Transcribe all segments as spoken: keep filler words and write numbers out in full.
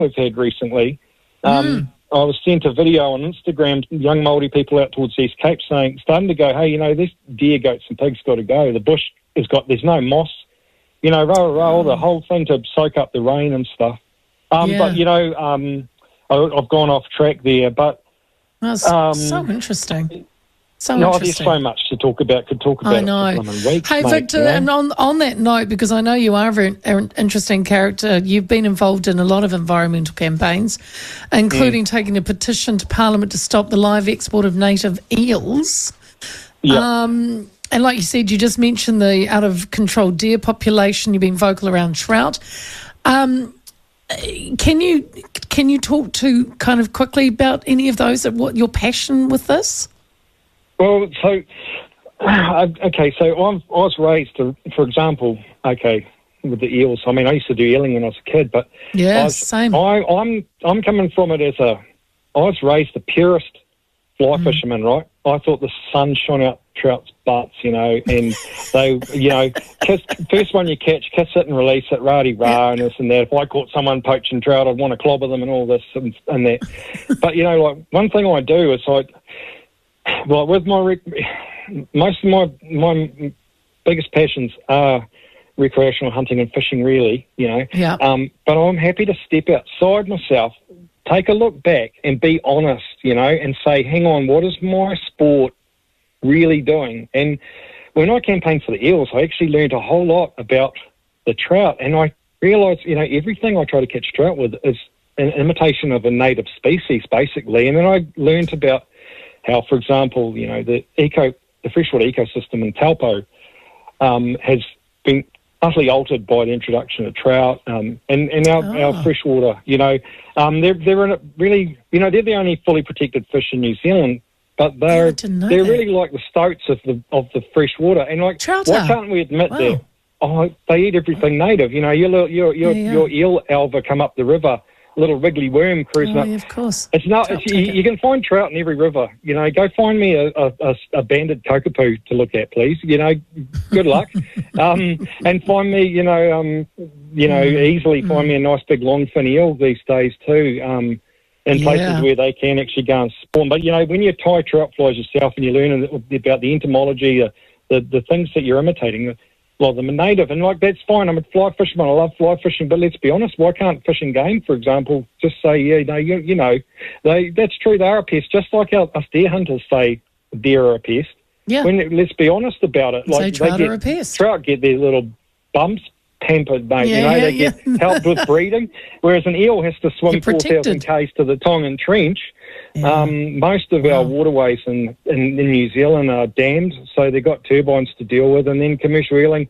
we've had recently. Um, Mm. I was sent a video on Instagram, young Māori people out towards East Cape saying, starting to go, hey, you know, this deer, goats and pigs got to go. The bush has got, there's no moss, you know, rah, rah, rah, the whole thing to soak up the rain and stuff. Um, Yeah. But, you know, um, I, I've gone off track there, but... That's um, so interesting. So no, there's interesting. so much to talk about. Could talk about I know. it for blooming weeks, Hey, mate, Victor, you know? and on, on that note, because I know you are a very an interesting character, you've been involved in a lot of environmental campaigns, including Mm. taking a petition to Parliament to stop the live export of native eels. Yeah. Um, and like you said, you just mentioned the out-of-control deer population. You've been vocal around trout. Um, can you can you talk to kind of quickly about any of those, what your passion with this? Well, so, okay, so I'm, I was raised, to, for example, okay, with the eels. I mean, I used to do eeling when I was a kid, but Yeah, I was, same. I, I'm I'm coming from it as a, I was raised the purest fly Mm. fisherman, right? I thought the sun shone out trout's butts, you know, and they, you know, kiss, first one you catch, kiss it and release it, rah-de rah, and this and that. If I caught someone poaching trout, I'd want to clobber them and all this and, and that. But, you know, like, one thing I do is I, well, with my, rec- most of my, my biggest passions are recreational hunting and fishing, really, you know. Yeah. Um, but I'm happy to step outside myself, take a look back and be honest, you know, and say, hang on, what is my sport really doing? And when I campaigned for the eels, I actually learned a whole lot about the trout, and I realised, you know, everything I try to catch trout with is an imitation of a native species, basically. And then I learned about how, for example, you know, the eco, the freshwater ecosystem in Taupo um, has been utterly altered by the introduction of trout um, and, and our, Oh. our freshwater. You know, um, they're they're in a really, you know, they're the only fully protected fish in New Zealand, but Yeah, I they're didn't know they're that. really like the stoats of the of the freshwater. And like, Trout why are? can't we admit Wow. that? Oh, they eat everything native. You know, your little, your your Yeah, yeah. your eel alva come up the river, little wriggly worm cruising Oh, up. yeah, of course. It's not. Trout It's, you, ticket. you can find trout in every river. You know, go find me a, a, a, a banded kokopoo to look at, please. You know, good luck. um, and find me, you know, um, you know, Mm, easily find me a nice big longfin eel these days too. Um, in Yeah. places where they can actually go and spawn. But you know, when you tie trout flies yourself and you learn about the entomology, uh, the the things that you're imitating. Well, the native, and like that's fine. I'm a fly fisherman. I love fly fishing, but let's be honest. Why can't fish and game, for example, just say, yeah, no, you, you know, they that's true. They are a pest, just like our, us deer hunters say deer are a pest. Yeah. When let's be honest about it, Say like trout they are get, a pest. trout get their little bumps pampered, mate. Yeah, you know, yeah, they get yeah. helped with breeding, whereas an eel has to swim You're four thousand protected. k's to the Tongan Trench. Yeah. Um, most of Wow. our waterways in, in, in New Zealand are dammed, so they've got turbines to deal with, and then commercial eeling.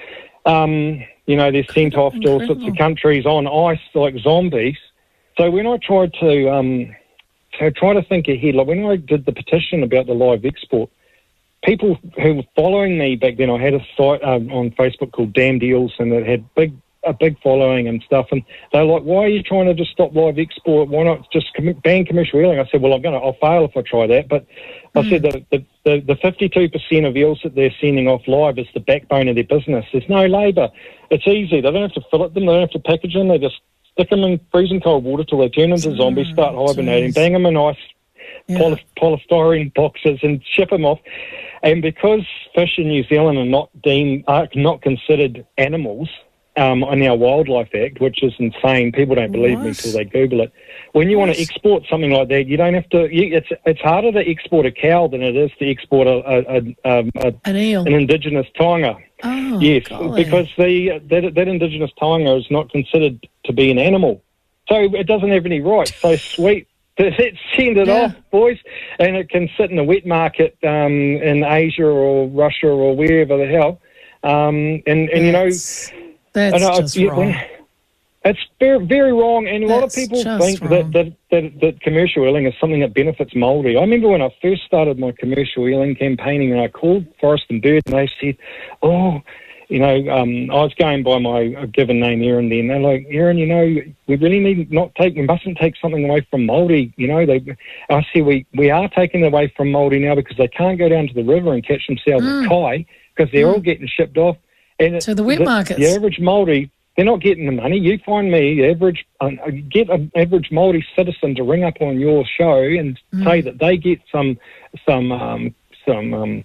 Um, you know, they're sent off to all sorts Incredible. of countries on ice like zombies. So when I tried to, um, to try to think ahead, like when I did the petition about the live export, people who were following me back then, I had a site um, on Facebook called Damned Eels, and it had big a big following and stuff. And they're like, "Why are you trying to just stop live export? Why not just com- ban commercial eeling?" I said, "Well, I'm gonna, I'll fail if I try that." But I said that the, the, the fifty-two percent of eels that they're sending off live is the backbone of their business. There's no labour. It's easy. They don't have to fillet them. They don't have to package them. They just stick them in freezing cold water till they turn into zombies, start hibernating, geez. bang them in ice, Yeah. poly- polystyrene boxes, and ship them off. And because fish in New Zealand are not deemed, are not considered animals um, in our Wildlife Act, which is insane. People don't believe me What? until they Google it. When you want What? to export something like that, you don't have to. You, it's it's harder to export a cow than it is to export a, a, a, um, a An eel. an indigenous taonga. Oh, Yes, golly. because the that, that indigenous taonga is not considered to be an animal, so it doesn't have any rights. So sweet, let's send it Yeah. off, boys, and it can sit in the wet market um, in Asia or Russia or wherever the hell. Um, and and you know, That's, that's and I- just you- wrong. it's very very wrong. And a lot of That's people just think wrong. that, that, that, that commercial eeling is something that benefits Māori. I remember when I first started my commercial eeling campaigning, and I called Forest and Bird, and they said, "Oh, you know, um, I was going by my uh, given name, Aaron. Then they're like, Aaron, you know, we really need not take, we mustn't take something away from Māori. You know, they, I see we we are taking it away from Māori now because they can't go down to the river and catch themselves Mm. a kai because they're all getting shipped off. And it- To the wet the, markets. The average Māori they're not getting the money. You find me average, uh, get an average Māori citizen to ring up on your show and mm. say that they get some some um, some um,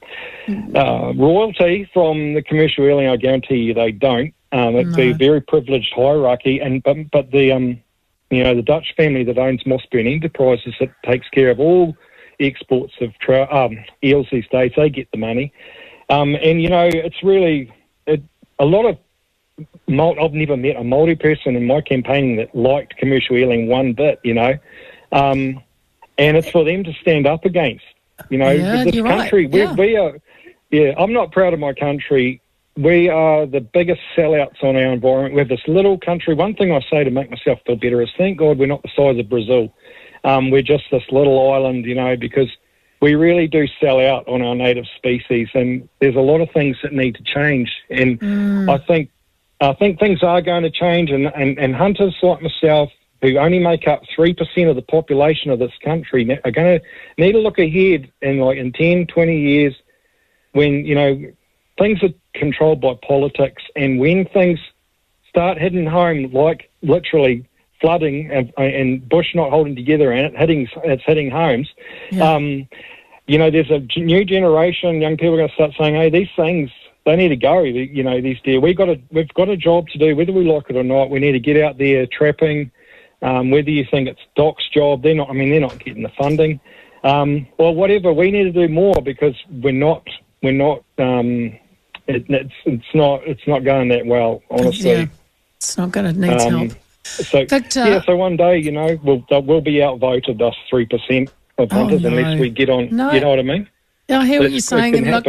uh, royalty from the commercial airline. I guarantee you they don't. Um, it'd no. be a very privileged hierarchy, and but but the um, you know the Dutch family that owns Mossburn Enterprises that takes care of all exports of trout, um, eels these days, they get the money, um, and you know it's really it, a lot of. I've never met a Māori person in my campaigning that liked commercial eeling one bit, you know, um, and it's for them to stand up against, you know, yeah, this country. Right. Yeah. We, we are, yeah, I'm not proud of my country. We are the biggest sellouts on our environment. We have this little country. One thing I say to make myself feel better is thank God we're not the size of Brazil. Um, we're just this little island, you know, because we really do sell out on our native species, and there's a lot of things that need to change. And mm. I think I think things are going to change, and, and, and hunters like myself, who only make up three percent of the population of this country, are going to need to look ahead in like in ten, twenty years when, you know, things are controlled by politics, and when things start hitting home, like literally flooding and, and bush not holding together and it hitting, it's hitting homes, yeah. um, you know, there's a new generation, young people are going to start saying, hey, these things, they need to go, you know, these deer. We've got, a, we've got a job to do, whether we like it or not. We need to get out there trapping, um, whether you think it's Doc's job. They're not, I mean, they're not getting the funding. Um, or whatever, we need to do more because we're not, we're not, um, it, it's, it's not, it's not going that well, honestly. Yeah, it's not going to need um, help. So, Victor, yeah, so one day, you know, we'll, we'll be outvoted, us three percent of hunters, oh, no. unless we get on, no. you know what I mean? Yeah, I hear but what you're saying. And look,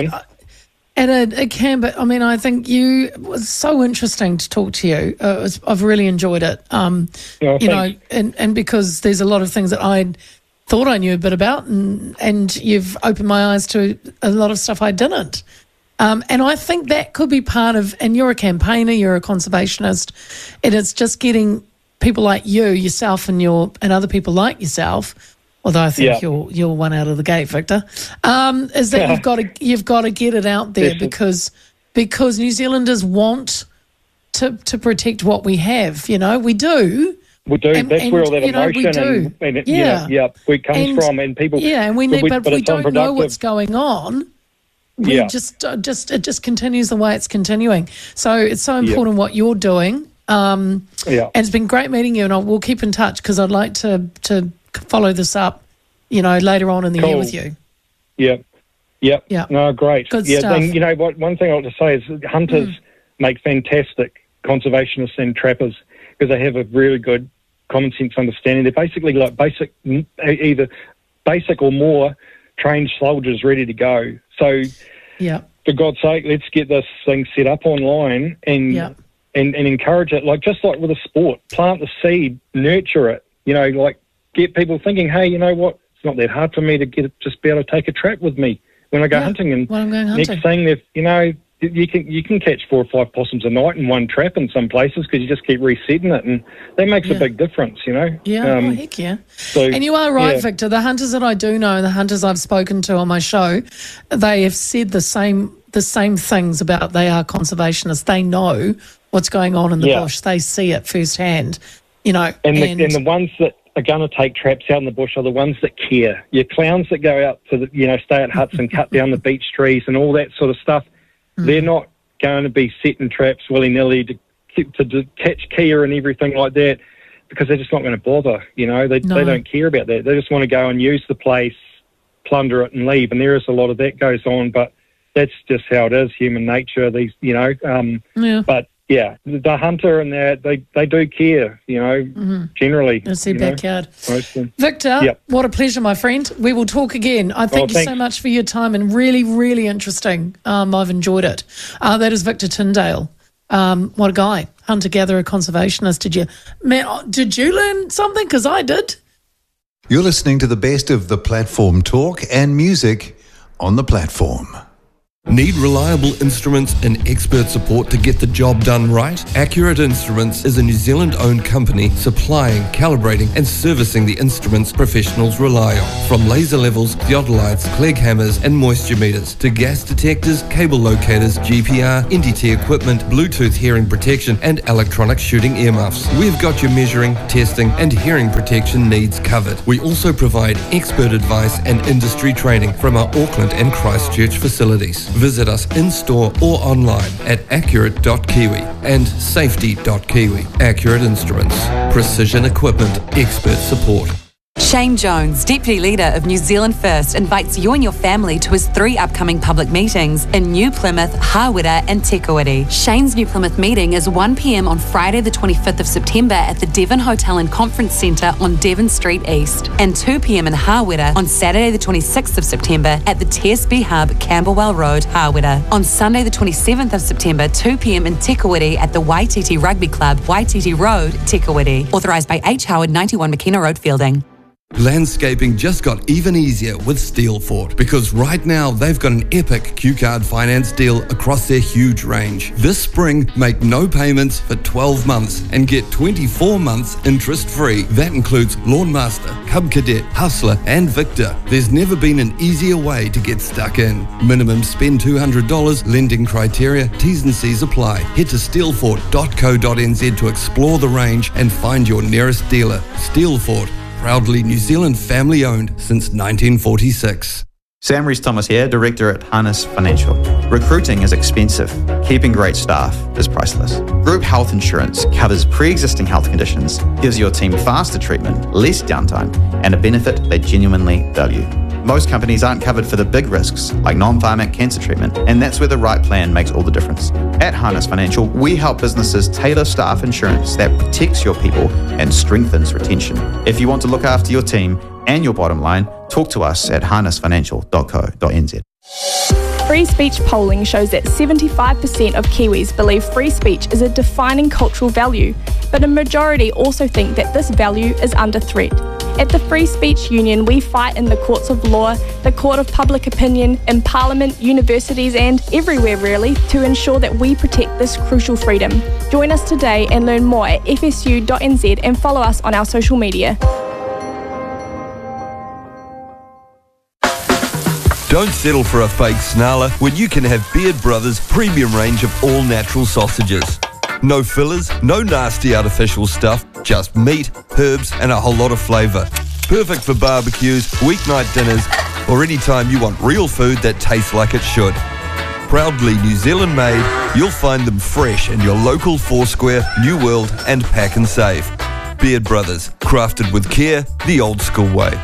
And it, it can, but I mean, I think you it was so interesting to talk to you. Uh, it was, I've really enjoyed it. Um, oh, you know, and, and because there's a lot of things that I thought I knew a bit about, and and you've opened my eyes to a lot of stuff I didn't. Um, and I think that could be part of. And you're a campaigner, you're a conservationist, and it's just getting people like you, yourself, and your and other people like yourself. Although I think yeah. you're you're one out of the gate, Victor. Um, is that yeah. you've got to you've got to get it out there yes. because because New Zealanders want to to protect what we have. You know, we do. We do. And, That's and, where all that you know, emotion we do. and, and yeah, yeah, yeah, where it comes and, from, and people. Yeah, and we need, but, but, but we don't know what's unproductive. going on. We yeah. just uh, just it just continues the way it's continuing. So it's so important yeah. what you're doing. Um, yeah, and it's been great meeting you, and I will keep in touch because I'd like to to follow this up. You know, later on in the cool. year with you. Yep. Yep. Yeah. No, great. Good yeah, stuff. And you know what? One thing I want to say is hunters mm. make fantastic conservationists and trappers because they have a really good common sense understanding. They're basically like basic, either basic or more trained soldiers ready to go. So, yeah. for God's sake, let's get this thing set up online and yeah. and, and encourage it. Like just like with a sport, plant the seed, nurture it. You know, like get people thinking, hey, you know what? It's not that hard for me to get just be able to take a trap with me when I go yeah, hunting. And when I'm going hunting. Next thing, they've you know you can you can catch four or five possums a night in one trap in some places because you just keep resetting it, and that makes yeah. a big difference. You know. Yeah. Um, oh, heck yeah. So, and you are right, yeah. Victor. The hunters that I do know, and the hunters I've spoken to on my show, they have said the same the same things about they are conservationists. They know what's going on in the yeah. bush. They see it firsthand. You know, and the, and, and the ones that are going to take traps out in the bush are the ones that care. Your clowns that go out to the, you know, stay at huts and cut down the beech trees and all that sort of stuff, mm. they're not going to be setting traps willy-nilly to, to, to catch kia and everything like that because they're just not going to bother, you know. They, no. they don't care about that. They just want to go and use the place, plunder it and leave, and there is a lot of that goes on, but that's just how it is, human nature, these, you know. Um, yeah. But, yeah, the hunter and that, they, they do care, you know, mm-hmm. generally. It's their backyard. Know, Victor, yep. what a pleasure, my friend. We will talk again. I thank oh, you so much for your time and really, really interesting. Um, I've enjoyed it. Uh, that is Victor Tyndale. Um, what a guy. Hunter-gatherer, conservationist. Did you, man, did you learn something? Because I did. You're listening to the best of the platform talk and music on the platform. Need reliable instruments and expert support to get the job done right? Accurate Instruments is a New Zealand-owned company supplying, calibrating and servicing the instruments professionals rely on. From laser levels, theodolites, Clegg hammers and moisture meters to gas detectors, cable locators, G P R, N D T equipment, Bluetooth hearing protection and electronic shooting earmuffs. We've got your measuring, testing and hearing protection needs covered. We also provide expert advice and industry training from our Auckland and Christchurch facilities. Visit us in-store or online at accurate dot kiwi and safety dot kiwi. Accurate Instruments. Precision equipment. Expert support. Shane Jones, Deputy Leader of New Zealand First, invites you and your family to his three upcoming public meetings in New Plymouth, Hawera and Te Kuiti. Shane's New Plymouth meeting is one p.m. on Friday the twenty-fifth of September at the Devon Hotel and Conference Centre on Devon Street East, and two p.m. in Hawera on Saturday the twenty-sixth of September at the T S B Hub, Camberwell Road, Hawera. On Sunday the twenty-seventh of September, two p.m. in Te Kuiti at the Waititi Rugby Club, Waititi Road, Te Kuiti. Authorised by H. Howard, ninety-one McKenna Road, Fielding. Landscaping just got even easier with Steelfort because right now they've got an epic Q-Card finance deal across their huge range. This spring, make no payments for twelve months and get twenty-four months interest-free. That includes Lawnmaster, Cub Cadet, Hustler and Victor. There's never been an easier way to get stuck in. Minimum spend two hundred dollars, lending criteria, T's and C's apply. Head to steelfort dot co dot n z to explore the range and find your nearest dealer. Steelfort. Proudly New Zealand family owned since nineteen forty-six. Sam Rees-Thomas here, Director at Harness Financial. Recruiting is expensive. Keeping great staff is priceless. Group health insurance covers pre-existing health conditions, gives your team faster treatment, less downtime, and a benefit they genuinely value. Most companies aren't covered for the big risks like non-pharmac cancer treatment, and that's where the right plan makes all the difference. At Harness Financial, we help businesses tailor staff insurance that protects your people and strengthens retention. If you want to look after your team and your bottom line, talk to us at harness financial dot co dot n z. Free speech polling shows that seventy-five percent of Kiwis believe free speech is a defining cultural value, but a majority also think that this value is under threat. At the Free Speech Union, we fight in the courts of law, the court of public opinion, in Parliament, universities and everywhere really to ensure that we protect this crucial freedom. Join us today and learn more at f s u dot n z and follow us on our social media. Don't settle for a fake snarler when you can have Beard Brothers' premium range of all-natural sausages. No fillers, no nasty artificial stuff, just meat, herbs and a whole lot of flavour. Perfect for barbecues, weeknight dinners or any time you want real food that tastes like it should. Proudly New Zealand made, you'll find them fresh in your local Foursquare, New World and Pack and Save. Beard Brothers, crafted with care, the old school way.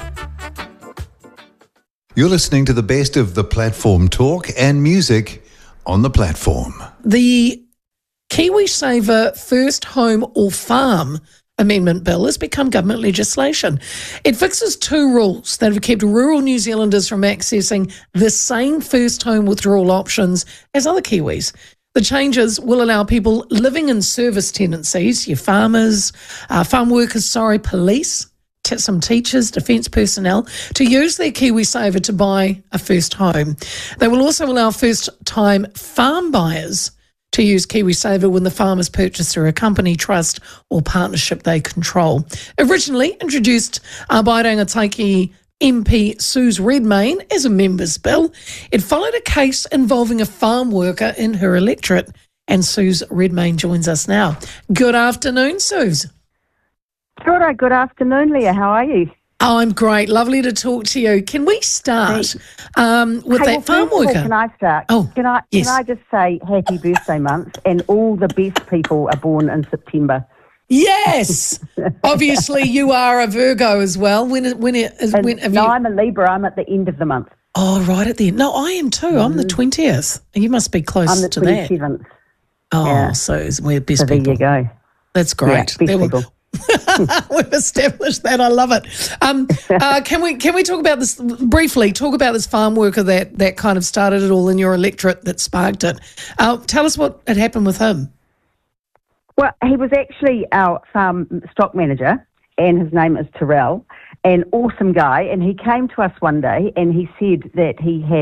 You're listening to the best of the platform talk and music on the platform. The KiwiSaver First Home or Farm Amendment Bill has become government legislation. It fixes two rules that have kept rural New Zealanders from accessing the same first home withdrawal options as other Kiwis. The changes will allow people living in service tenancies, your farmers, uh, farm workers, sorry, police, t- some teachers, defence personnel, to use their KiwiSaver to buy a first home. They will also allow first-time farm buyers to use KiwiSaver when the farmers purchase through a company, trust or partnership they control. Originally introduced uh, by Rangataiki M P Suze Redmayne as a members bill, it followed a case involving a farm worker in her electorate, and Suze Redmayne joins us now. Good afternoon, Suze. Good, good afternoon, Leah. How are you? Oh, I'm great. Lovely to talk to you. Can we start um, with hey, that well, farm worker? All, can I start? Oh, can I? yes. Can I just say happy birthday month, and all the best people are born in September. Yes. Obviously, you are a Virgo as well. When when it is when have No, you... I'm a Libra. I'm at the end of the month. Oh, right at the end. No, I am too. Mm. I'm the twentieth. You must be close I'm the to twenty-seventh. that. Oh, yeah. so we're best so there people. you go. That's great. Yeah, best there people. We've established that. I love it. Um, uh, can we can we talk about this briefly? Talk about this farm worker that that kind of started it all in your electorate, that sparked it. Uh, tell us what had happened with him. Well, he was actually our farm stock manager, and his name is Terrell, an awesome guy. And he came to us one day, and he said that he had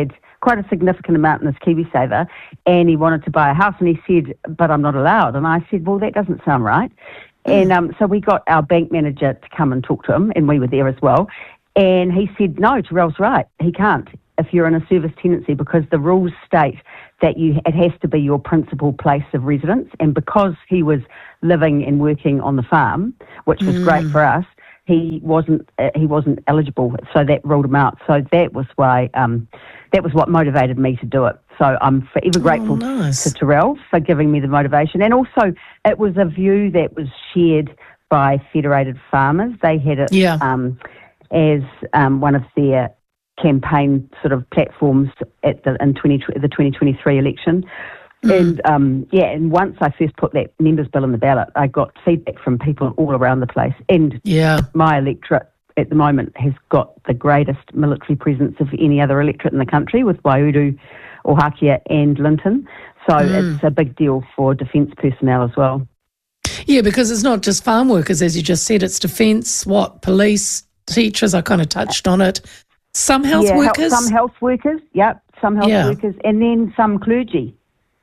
quite a significant amount in his KiwiSaver, and he wanted to buy a house, and he said, but I'm not allowed. And I said, well, that doesn't sound right. Mm. And um, so we got our bank manager to come and talk to him, and we were there as well. And he said, no, Terrell's right. He can't if you're in a service tenancy, because the rules state that you it has to be your principal place of residence. And because he was living and working on the farm, which was mm. great for us, he wasn't uh, he wasn't eligible. So that ruled him out. So that was why um, that was what motivated me to do it. So I'm forever grateful oh, nice. to Terrell for giving me the motivation. And also, it was a view that was shared by Federated Farmers. They had it yeah. um, as um, one of their campaign sort of platforms at the in twenty, the twenty twenty-three election. Mm. And um, yeah, and once I first put that members' bill in the ballot, I got feedback from people all around the place. And yeah. my electorate at the moment has got the greatest military presence of any other electorate in the country, with Waiuru, Ohakia and Linton. So mm. it's a big deal for defence personnel as well. Yeah, because it's not just farm workers, as you just said, it's defence, what, police, teachers, I kind of touched on it. Some health yeah, workers? Some health workers, yep, some health yeah. workers, and then some clergy.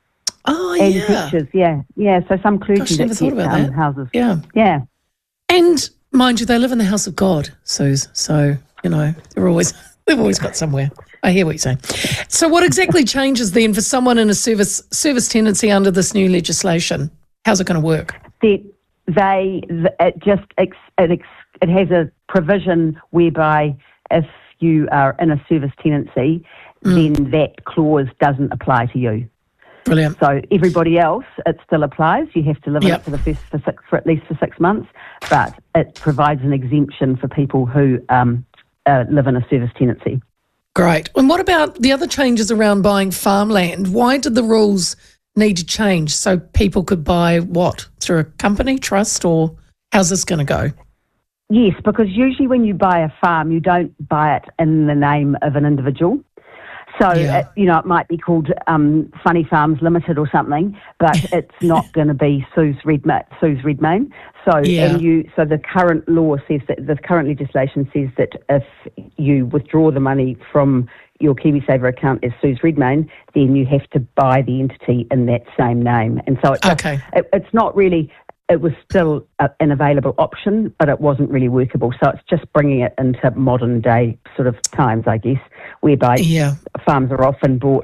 Oh, and yeah. teachers, yeah. Yeah, so some clergy Gosh, that never thought get about um, that. houses. Yeah. Yeah. And mind you, they live in the house of God, Suze. So, you know, they're always they've always got somewhere. I hear what you're saying. So what exactly changes then for someone in a service service tenancy under this new legislation? How's it going to work? They, they it just ex, it, ex, it has a provision whereby if you are in a service tenancy, mm. then that clause doesn't apply to you. Brilliant. So everybody else, it still applies. You have to live yep. in it for the first for, six, for at least for six months, but it provides an exemption for people who um, uh, live in a service tenancy. Great. And what about the other changes around buying farmland? Why did the rules need to change so people could buy what? Through a company, trust, or how's this going to go? Yes, because usually when you buy a farm, you don't buy it in the name of an individual. So, yeah. it, you know, it might be called um, Funny Farms Limited or something, but it's not going to be Suze Redmayne. Suze Redmayne. So, yeah. and you, so the current law says that the current legislation says that if you withdraw the money from your KiwiSaver account as Suze Redmayne, then you have to buy the entity in that same name. And so, it just, okay. it, it's not really. It was still a, an available option, but it wasn't really workable. So it's just bringing it into modern day sort of times, I guess, whereby yeah. farms are often bought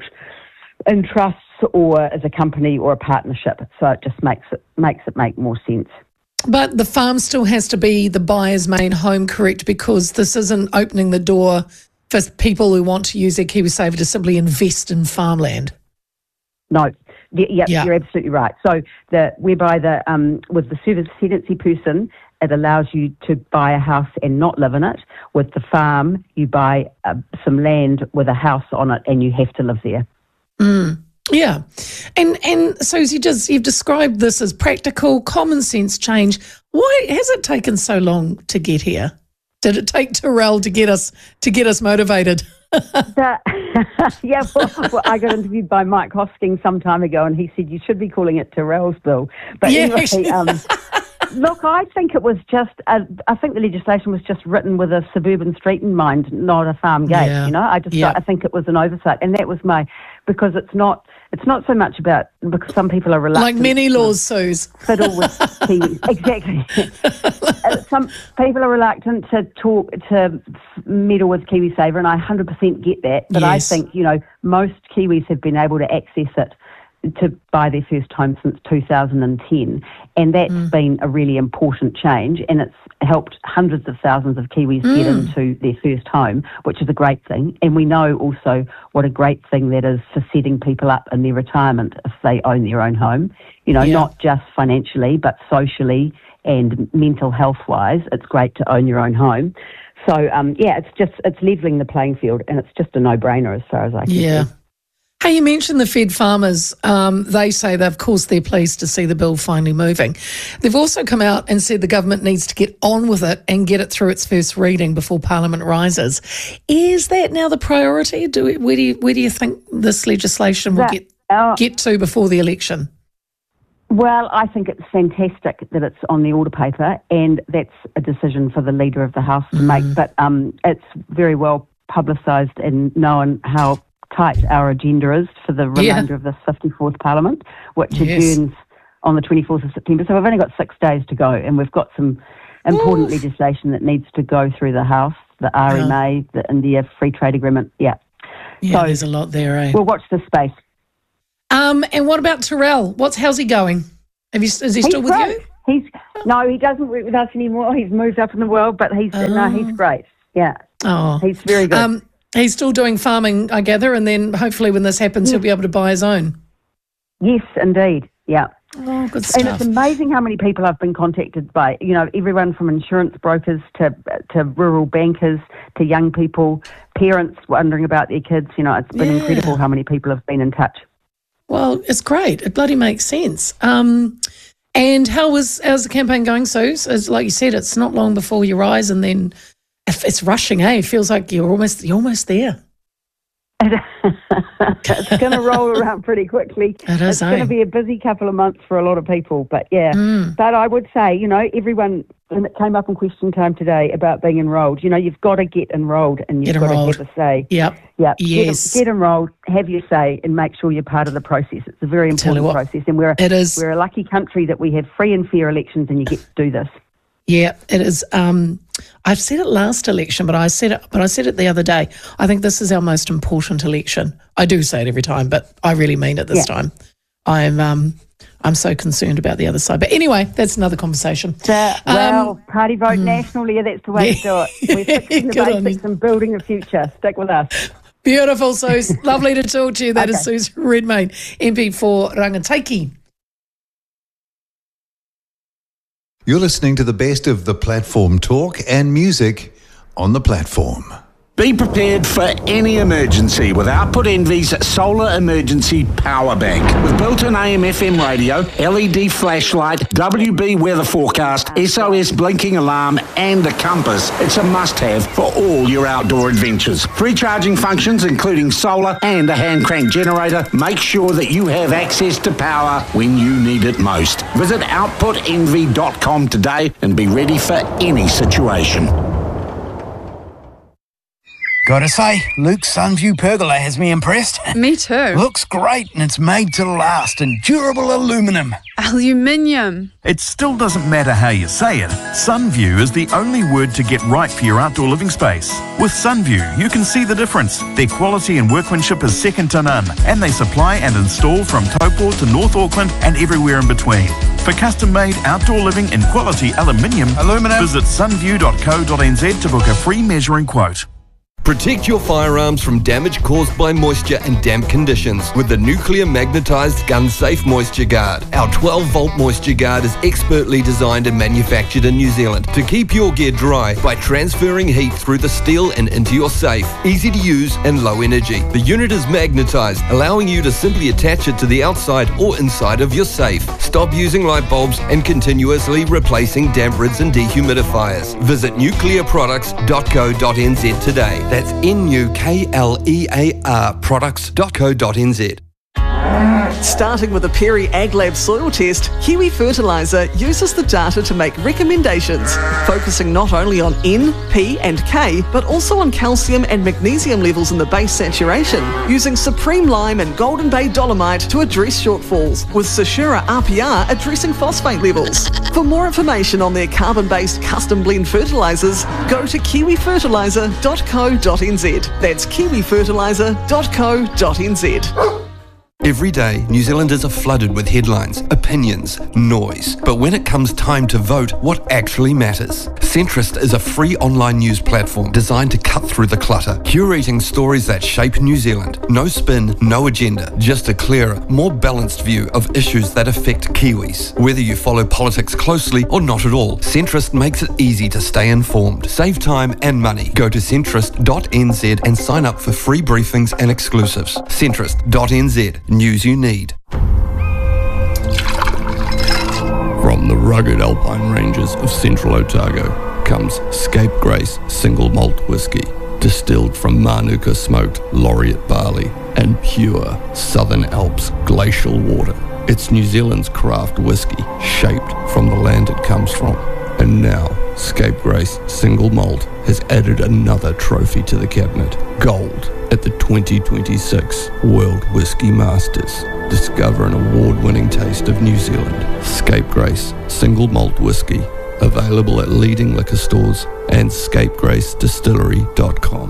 in trusts or as a company or a partnership. So it just makes it makes it make more sense. But the farm still has to be the buyer's main home, correct? Because this isn't opening the door for people who want to use their KiwiSaver to simply invest in farmland. No. Yeah, yeah, you're absolutely right. So the whereby the um, with the service tenancy person, it allows you to buy a house and not live in it. With the farm, you buy uh, some land with a house on it, and you have to live there. Mm, yeah, and and so you just you've described this as practical, common sense change. Why has it taken so long to get here? Did it take Terrell to get us to get us motivated? the, yeah, well, well, I got interviewed by Mike Hosking some time ago, and he said you should be calling it Terrell's bill. But yeah. anyway, um, look, I think it was just, a, I think the legislation was just written with a suburban street in mind, not a farm gate. Yeah. You know, I just, yeah. I think it was an oversight, and that was my, because it's not, it's not so much about because some people are reluctant. Like many laws, Suze. Fiddle with Kiwis, exactly. Some people are reluctant to talk to meddle with KiwiSaver, and I one hundred percent get that. But yes. I think you know most Kiwis have been able to access it to buy their first home since two thousand ten, and that's mm. been a really important change, and it's helped hundreds of thousands of Kiwis mm. get into their first home, which is a great thing. And we know also what a great thing that is for setting people up in their retirement if they own their own home, you know, yeah. not just financially, but socially and mental health-wise. It's great to own your own home. So, um, yeah, it's just, it's levelling the playing field, and it's just a no-brainer as far as I can yeah. see. Hey, you mentioned the Fed farmers. Um, they say that, of course, they're pleased to see the bill finally moving. They've also come out and said the government needs to get on with it and get it through its first reading before Parliament rises. Is that now the priority? Do it, where do you, where do you think this legislation will that, get uh, get to before the election? Well, I think it's fantastic that it's on the order paper, and that's a decision for the Leader of the House to mm. make. But um, it's very well publicised and known how tight our agenda is for the remainder Yeah. of this fifty-fourth Parliament, which Yes. adjourns on the twenty-fourth of September. So we've only got six days to go, and we've got some important Oof. legislation that needs to go through the House, the R M A, the India Free Trade Agreement. Yeah. Yeah, So there's a lot there, eh? we'll watch this space. Um, and what about Terrell? What's how's he going? Have you, is he still with great. you? He's no, he doesn't work with us anymore. He's moved up in the world, but he's no, he's great. Yeah, Oh, he's very good. um, he's still doing farming, I gather, and then hopefully when this happens, he'll be able to buy his own. Yes, indeed. Yeah. Oh, good And stuff. it's amazing how many people I've been contacted by, you know, everyone from insurance brokers to to rural bankers to young people, parents wondering about their kids. You know, it's been Yeah. incredible how many people have been in touch. Well, it's great. It bloody makes sense. Um, and how was how's the campaign going, Suze? As like you said, it's not long before you rise, and then if it's rushing. Eh, it feels like you're almost you're almost there. It's going to roll around pretty quickly. It is, It's going eh? to be a busy couple of months for a lot of people, but yeah. Mm. But I would say, you know, everyone, and it came up in question time today about being enrolled. You know, you've got to get enrolled and you've Get got enrolled. to have a say. Yep. Yeah, Yes. Get, get enrolled, have your say, and make sure you're part of the process. It's a very Tell you important what, process, and we're it is. we're a lucky country that we have free and fair elections, and you get to do this. Yeah, it is. Um, I've said it last election, but I said it, but I said it the other day. I think this is our most important election. I do say it every time, but I really mean it this Yeah. time. I'm, um, I'm so concerned about the other side. But anyway, that's another conversation. So, well, Um, party vote nationally, that's the way to do it. We're fixing the Good on basics you. and building the future. Stick with us. Beautiful, Suze. Lovely to talk to you. That is Okay. Suze Redmayne, M P for Rangataiki. You're listening to the best of the platform talk and music on the platform. Be prepared for any emergency with Output Envy's Solar Emergency Power Bank. With built-in A M F M radio, L E D flashlight, W B weather forecast, S O S blinking alarm and a compass, it's a must-have for all your outdoor adventures. Free charging functions including solar and a hand crank generator make sure that you have access to power when you need it most. Visit output envy dot com today and be ready for any situation. Gotta say, Luke's Sunview pergola has me impressed. Me too. Looks great and it's made to last in durable aluminum. Aluminium. It still doesn't matter how you say it. Sunview is the only word to get right for your outdoor living space. With Sunview, you can see the difference. Their quality and workmanship is second to none, and they supply and install from Taupō to North Auckland and everywhere in between. For custom-made outdoor living in quality aluminium, Aluminum. visit sunview dot co dot n z to book a free measuring quote. Protect your firearms from damage caused by moisture and damp conditions with the Nuclear Magnetized Gun Safe Moisture Guard. Our twelve volt moisture guard is expertly designed and manufactured in New Zealand to keep your gear dry by transferring heat through the steel and into your safe. Easy to use and low energy. The unit is magnetized, allowing you to simply attach it to the outside or inside of your safe. Stop using light bulbs and continuously replacing damp rids and dehumidifiers. Visit nuclear products dot co dot n z today. That's N U K L E A R products dot co dot n z. Starting with a Perry AgLab soil test, Kiwi Fertiliser uses the data to make recommendations, focusing not only on N, P and K, but also on calcium and magnesium levels in the base saturation, using Supreme Lime and Golden Bay Dolomite to address shortfalls, with Sashura R P R addressing phosphate levels. For more information on their carbon-based custom blend fertilisers, go to kiwi fertiliser dot co dot n z. That's kiwi fertiliser dot co dot n z. Every day, New Zealanders are flooded with headlines, opinions, noise. But when it comes time to vote, what actually matters? Centrist is a free online news platform designed to cut through the clutter, curating stories that shape New Zealand. No spin, no agenda, just a clearer, more balanced view of issues that affect Kiwis. Whether you follow politics closely or not at all, Centrist makes it easy to stay informed, save time and money. Go to centrist dot n z and sign up for free briefings and exclusives. centrist dot n z. News you need. From the rugged alpine ranges of central Otago comes Scape Grace Single Malt Whisky, distilled from Manuka smoked laureate barley and pure Southern Alps glacial water. It's New Zealand's craft whisky, shaped from the land it comes from. And now, Scapegrace Single Malt has added another trophy to the cabinet, gold at the twenty twenty-six World Whisky Masters. Discover an award-winning taste of New Zealand. Scapegrace Single Malt Whisky, available at leading liquor stores and scapegrace distillery dot com.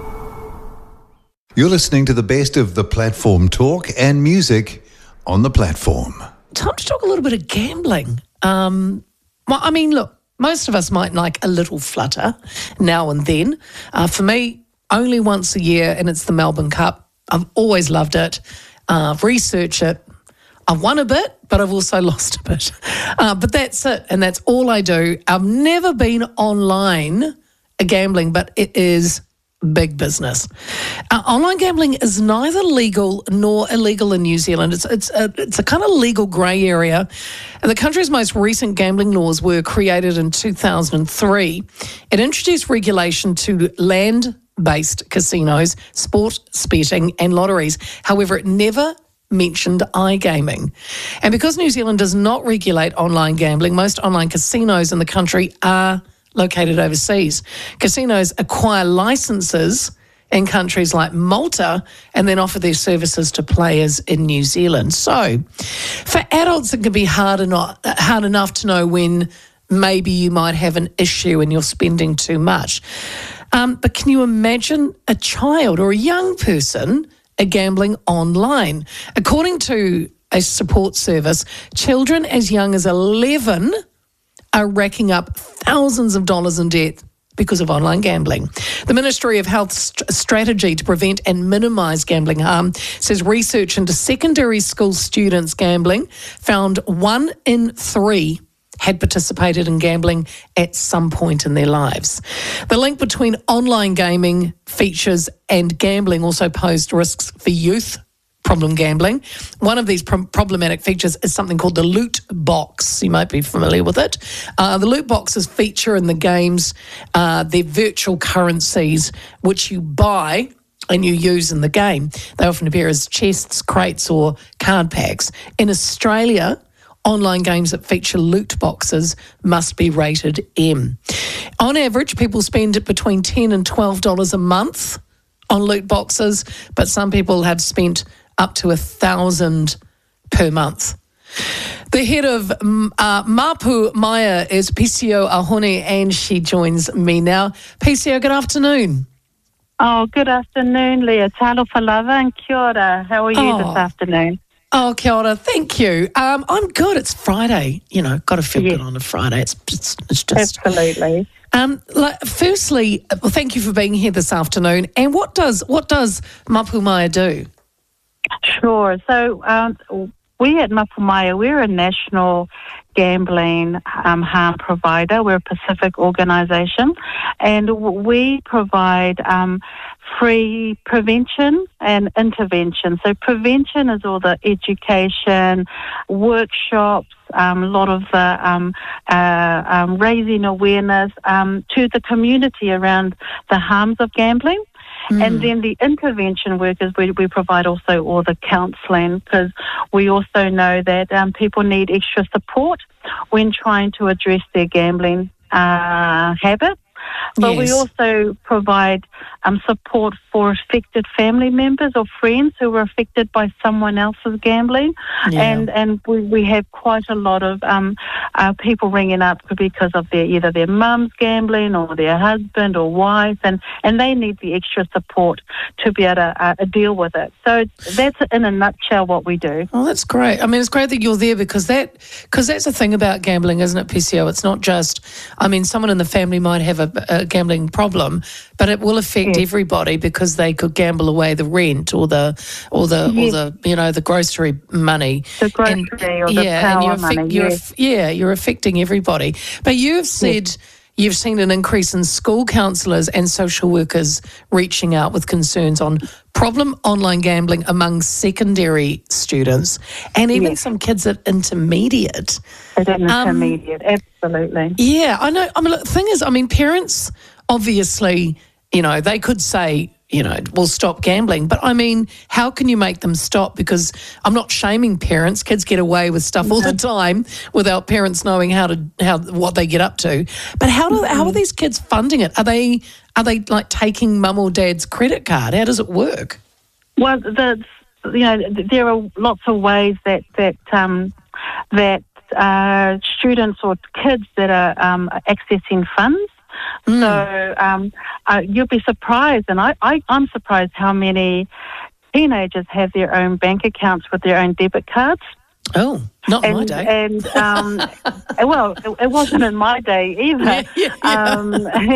You're listening to the best of the platform talk and music on the platform. Time to talk a little bit of gambling. Um, well, I mean, look, most of us might like a little flutter now and then. Uh, for me, only once a year, and it's the Melbourne Cup. I've always loved it. Uh, research it. I've won a bit, but I've also lost a bit. Uh, but that's it, and that's all I do. I've never been online gambling, but it is big business. Uh, online gambling is neither legal nor illegal in New Zealand. It's it's a, it's a kind of legal grey area. And the country's most recent gambling laws were created in two thousand three. It introduced regulation to land-based casinos, sports betting and lotteries. However, it never mentioned iGaming. And because New Zealand does not regulate online gambling, most online casinos in the country are located overseas. Casinos acquire licenses in countries like Malta and then offer their services to players in New Zealand. So for adults, it can be hard enough, hard enough to know when maybe you might have an issue and you're spending too much. Um, but can you imagine a child or a young person gambling online? According to a support service, children as young as eleven are racking up thousands of dollars in debt because of online gambling. The Ministry of Health's st- strategy to prevent and minimise gambling harm says research into secondary school students gambling found one in three had participated in gambling at some point in their lives. The link between online gaming features and gambling also posed risks for youth problem gambling. One of these pro- problematic features is something called the loot box. You might be familiar with it. Uh, the loot boxes feature in the games uh, they're virtual currencies which you buy and you use in the game. They often appear as chests, crates or card packs. In Australia, online games that feature loot boxes must be rated M. On average, people spend between ten dollars and twelve dollars a month on loot boxes, but some people have spent up to one thousand dollars per month. The head of uh, Mapu Maya is Pisio Ahone, and she joins me now. Pisio, good afternoon. Oh, good afternoon, Leah. Talo Falava and kia ora. How are you oh. this afternoon? Oh, kia ora. Thank you. Um, I'm good. It's Friday. You know, got to feel yes. good on a Friday. It's, it's, it's just... Absolutely. Um, like, firstly, well, thank you for being here this afternoon. And what does what does Mapu Maya do? Sure. So um, we at Mapu Maya, we're a national gambling um, harm provider. We're a Pacific organisation, and we provide um, free prevention and intervention. So prevention is all the education, workshops, um, a lot of the um, uh, um, raising awareness um, to the community around the harms of gambling. Mm. And then the intervention work is we, we provide also all the counselling, because we also know that um, people need extra support when trying to address their gambling uh, habits. But yes. we also provide um, support for affected family members or friends who were affected by someone else's gambling. Yeah. And and we, we have quite a lot of um, uh, people ringing up because of their either their mum's gambling or their husband or wife, and, and they need the extra support to be able to uh, deal with it. So that's in a nutshell what we do. Oh, that's great. I mean, it's great that you're there because that because that's the thing about gambling, isn't it, P C O? It's not just, I mean, someone in the family might have a a gambling problem, but it will affect yes. everybody because they could gamble away the rent or the or the yes. or the you know the grocery money. The grocery and, or the yeah, power and you're affect, money. You're, Yes. Yeah, you're affecting everybody. But you've said yes. you've seen an increase in school counsellors and social workers reaching out with concerns on problem online gambling among secondary students and even yes. some kids at intermediate. At intermediate, um, absolutely. Yeah, I know. I mean, look, the thing is, I mean, parents obviously, you know, they could say, you know, will stop gambling. But I mean, how can you make them stop? Because I'm not shaming parents. Kids get away with stuff all the time without parents knowing how to how what they get up to. But how do how are these kids funding it? Are they are they like taking mum or dad's credit card? How does it work? Well, the you know there are lots of ways that that um, that uh, students or kids that are um, accessing funds. Mm. So um, uh, you'll be surprised, and I, I, I'm surprised how many teenagers have their own bank accounts with their own debit cards. Oh, not and, my day. And, um, well, it, it wasn't in my day either. Yeah, yeah, yeah. Um,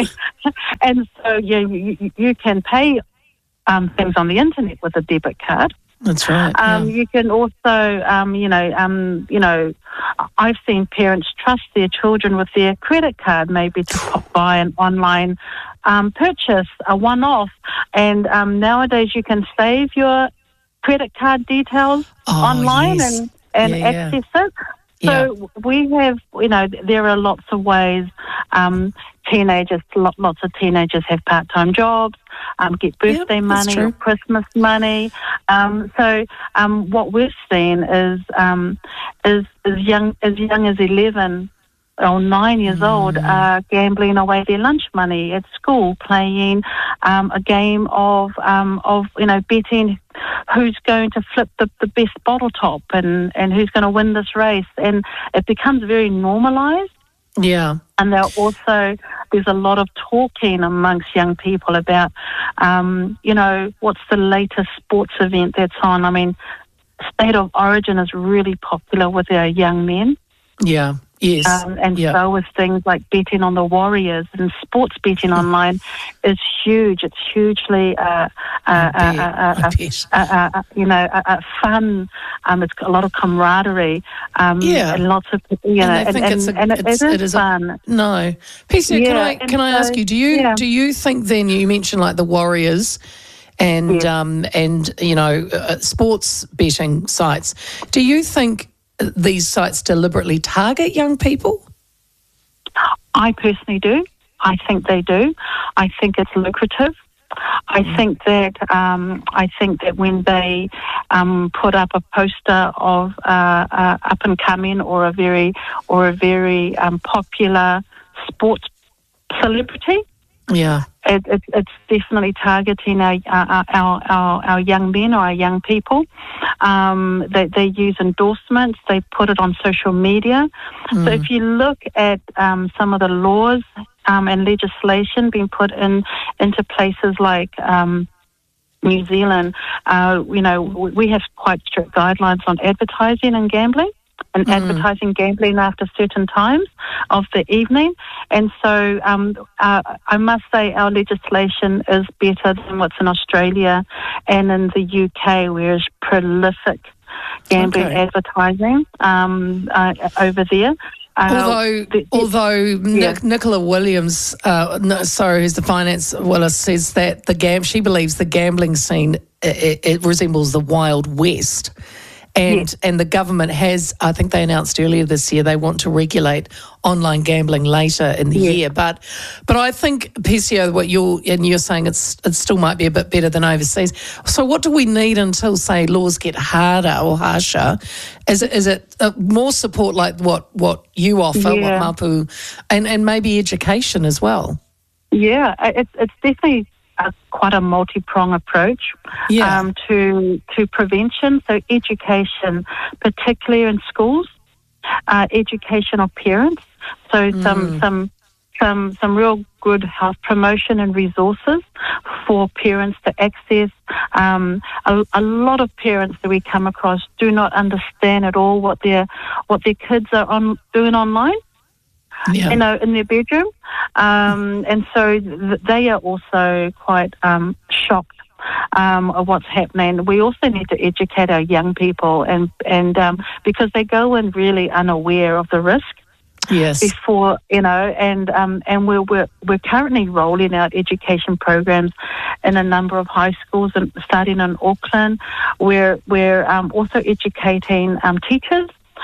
and so yeah, you, you can pay um, things on the internet with a debit card. That's right. Um, yeah. You can also, um, you know, um, you know, I've seen parents trust their children with their credit card, maybe to buy an online um, purchase, a one-off. And um, nowadays, you can save your credit card details oh, online yes. and and yeah, yeah. access it. So yeah. we have, you know, there are lots of ways. Um, teenagers, lots of teenagers have part-time jobs, um, get birthday yep, money or Christmas money. Um, so um, what we've seen is um, is as young as young as eleven or nine years mm. old are gambling away their lunch money at school, playing um, a game of um, of you know betting who's going to flip the, the best bottle top and, and who's going to win this race, and it becomes very normalised. Yeah. And there also, there's a lot of talking amongst young people about, um, you know, what's the latest sports event that's on. I mean, State of Origin is really popular with our young men. Yeah, yes. Um, and yeah. so is things like betting on the Warriors, and sports betting online is huge. It's hugely, uh, uh, uh, uh, uh, uh, you know, uh, uh, fun. Um, it's got a lot of camaraderie. Um, yeah, and lots of, you know, and, and, and, and, and it, it's, it is it is fun. A, no, Pesia, yeah, can I can I so, ask you? Do you yeah. do you think then you mentioned like the Warriors? And yeah. um and you know uh, sports betting sites. Do you think these sites deliberately target young people? I personally do. I think they do. I think it's lucrative. I mm. think that um, I think that when they um, put up a poster of uh, uh, up and coming or a very or a very um, popular sports celebrity. Yeah, it, it, it's definitely targeting our, our our our young men or our young people. Um, they they use endorsements. They put it on social media. Mm. So if you look at um, some of the laws um, and legislation being put in into places like um, New Zealand, uh, you know, we have quite strict guidelines on advertising and gambling. And mm. advertising gambling after certain times of the evening. And so um, uh, I must say our legislation is better than what's in Australia and in the U K, where it's prolific gambling okay. advertising um, uh, over there. Uh, although, the, although yeah. Nic- Nicola Williams, uh, no, sorry, who's the finance Willis, says that the gam- she believes the gambling scene it, it resembles the Wild West. And yes. and the government has, I think they announced earlier this year, they want to regulate online gambling later in the yes. year. But but I think, Pesia, what you're and you're saying it's it still might be a bit better than overseas. So what do we need until, say, laws get harder or harsher? Is it is it uh, more support like what, what you offer, yeah. what Mapu, and, and maybe education as well? Yeah, it's it's definitely A, quite a multi-prong approach yeah. um, to to prevention. So education, particularly in schools, uh, education of parents. So mm. some some some some real good health promotion and resources for parents to access. Um, a, a lot of parents that we come across do not understand at all what their what their kids are on doing online. Yeah. You know, in their bedroom, um, and so th- they are also quite um, shocked um, of what's happening. We also need to educate our young people, and and um, because they go in really unaware of the risk. Yes. Before you know, and um, and we're we're we're currently rolling out education programs in a number of high schools, and starting in Auckland, we're we're um, also educating um, teachers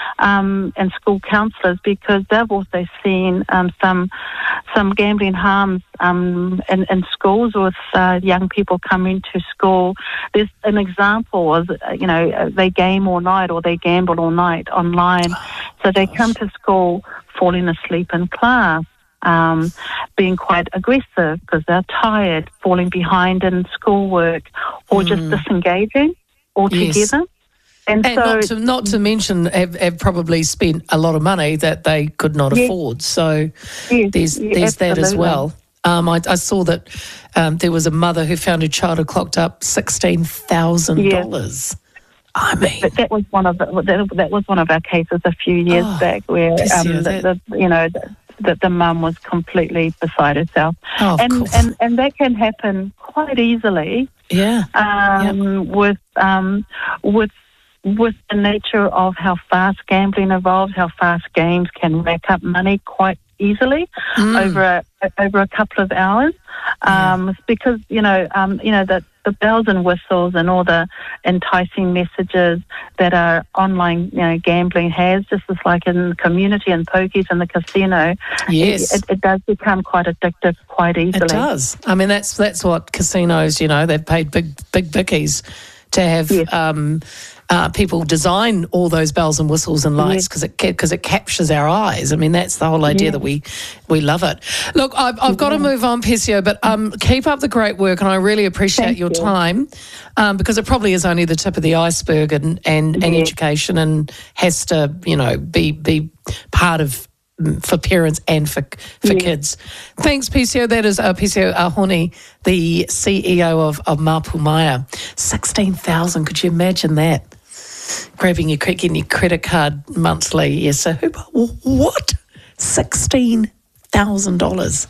um, and school counsellors, because they've also seen um, some some gambling harms um, in, in schools with uh, young people coming to school. There's an example was, uh, you know, they game all night or they gamble all night online. So they come to school falling asleep in class, um, being quite aggressive because they're tired, falling behind in schoolwork, or mm. just disengaging altogether. Yes. And, and so, not, to, not to mention have, have probably spent a lot of money that they could not yes. afford. So yes, there's, yes, there's that as absolutely. well. Um, I, I saw that um, there was a mother who found her child had clocked up sixteen thousand dollars. Yes. I mean, but that was one of the, that, that was one of our cases a few years oh, back where um, yeah, the, the, you know that the, the mum was completely beside herself, oh, and, and and that can happen quite easily. Yeah, um, yep. with um, with with the nature of how fast gambling evolves, how fast games can rack up money quite easily mm. over a, over a couple of hours, um, yeah. because you know um, you know that. the bells and whistles and all the enticing messages that our online, you know, gambling has, just as like in the community and pokies and the casino, yes, it, it, it does become quite addictive quite easily. It does. I mean, that's that's what casinos, you know, they've paid big big bickies to have yes. um, uh, people design all those bells and whistles and lights because yes. it because it captures our eyes. I mean, that's the whole idea yes. that we we love it. Look, I've, I've got to move on, Pesio, but um, keep up the great work, and I really appreciate Thank your you. time um, because it probably is only the tip of the iceberg, and and, yes. and education, and has to, you know, be be part of. For parents and for for yes. kids. Thanks, Pesio. That is uh, Pesio Ahoni, the C E O of, of Mapumaia. sixteen thousand dollars, could you imagine that? Grabbing your, getting your credit card monthly. Yes, so who, what? sixteen thousand dollars.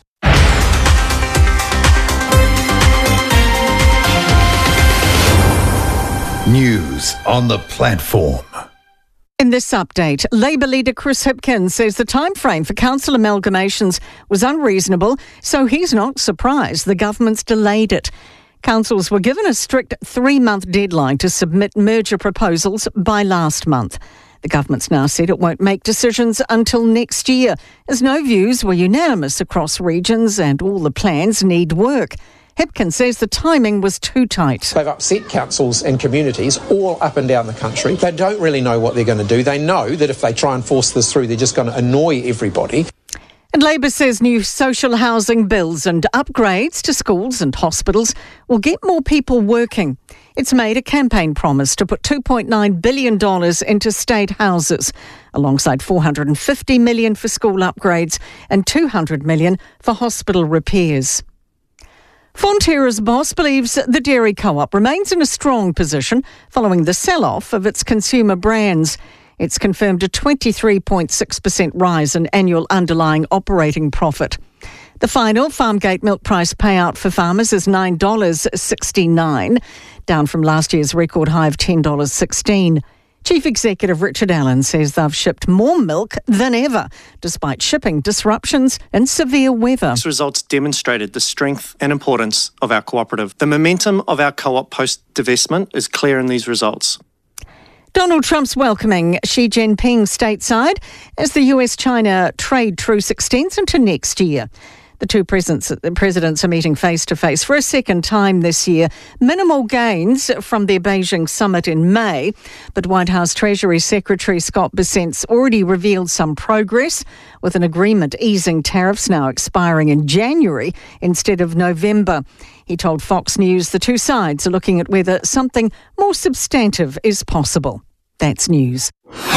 News on the platform. In this update, Labour leader Chris Hipkins says the time frame for council amalgamations was unreasonable, so he's not surprised the government's delayed it. Councils were given a strict three-month deadline to submit merger proposals by last month. The government's now said it won't make decisions until next year, as no views were unanimous across regions and all the plans need work. Hipkins says the timing was too tight. They've upset councils and communities all up and down the country. They don't really know what they're going to do. They know that if they try and force this through, they're just going to annoy everybody. And Labour says new social housing bills and upgrades to schools and hospitals will get more people working. It's made a campaign promise to put two point nine billion dollars into state houses, alongside four hundred fifty million dollars for school upgrades and two hundred million dollars for hospital repairs. Fonterra's boss believes the dairy co-op remains in a strong position following the sell-off of its consumer brands. It's confirmed a twenty-three point six percent rise in annual underlying operating profit. The final Farmgate milk price payout for farmers is nine dollars sixty-nine, down from last year's record high of ten dollars sixteen. Chief Executive Richard Allen says they've shipped more milk than ever, despite shipping disruptions and severe weather. These results demonstrated the strength and importance of our cooperative. The momentum of our co-op post-divestment is clear in these results. Donald Trump's welcoming Xi Jinping stateside as the U S-China trade truce extends into next year. The two presidents, presidents are meeting face-to-face for a second time this year. Minimal gains from their Beijing summit in May, but White House Treasury Secretary Scott Bessent's already revealed some progress, with an agreement easing tariffs now expiring in January instead of November. He told Fox News the two sides are looking at whether something more substantive is possible. That's news.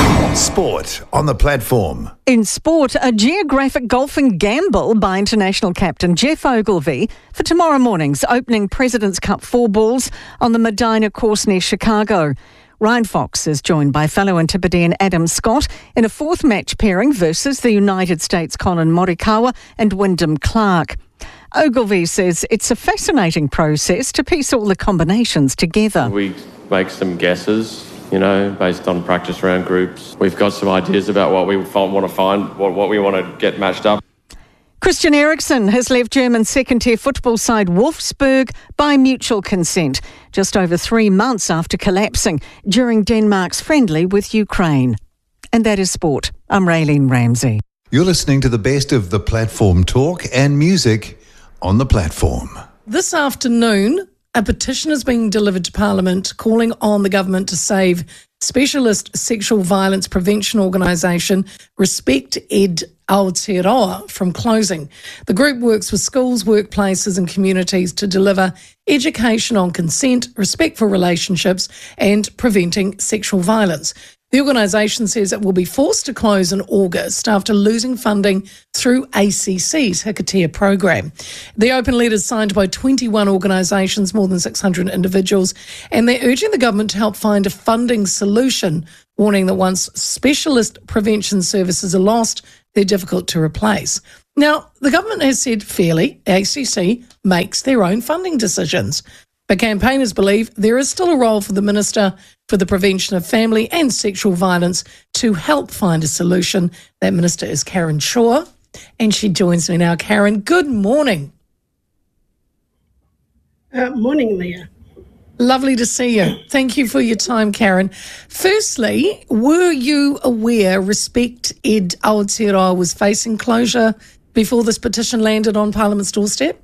Sport on the platform. In sport, a geographic golfing gamble by international captain Jeff Ogilvy for tomorrow morning's opening President's Cup four balls on the Medina course near Chicago. Ryan Fox is joined by fellow Antipodean Adam Scott in a fourth match pairing versus the United States' Colin Morikawa and Wyndham Clark. Ogilvy says it's a fascinating process to piece all the combinations together. We make some guesses, you know, based on practice round groups. We've got some ideas about what we want to find, what, what we want to get matched up. Christian Eriksen has left German second-tier football side Wolfsburg by mutual consent, just over three months after collapsing during Denmark's friendly with Ukraine. And that is sport. I'm Raylene Ramsey. You're listening to the best of the platform talk and music on the platform. This afternoon, a petition is being delivered to Parliament calling on the government to save specialist sexual violence prevention organisation Respect Ed Aotearoa from closing. The group works with schools, workplaces and communities to deliver education on consent, respect for relationships and preventing sexual violence. The organisation says it will be forced to close in August after losing funding through A C C's Hikatea program. The open letter is signed by twenty-one organisations, more than six hundred individuals, and they're urging the government to help find a funding solution, warning that once specialist prevention services are lost, they're difficult to replace. Now, the government has said fairly, A C C makes their own funding decisions. But campaigners believe there is still a role for the Minister for the Prevention of Family and Sexual Violence to help find a solution. That Minister is Karen Shaw, and she joins me now. Karen, good morning. Uh, morning, Leah. Lovely to see you. Thank you for your time, Karen. Firstly, were you aware Respect Ed Aotearoa was facing closure before this petition landed on Parliament's doorstep?